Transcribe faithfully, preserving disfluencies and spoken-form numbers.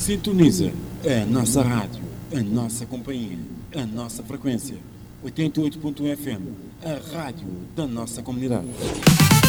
Sintoniza a nossa rádio, a nossa companhia, a nossa frequência. oitenta e oito ponto um F M, a rádio da nossa comunidade.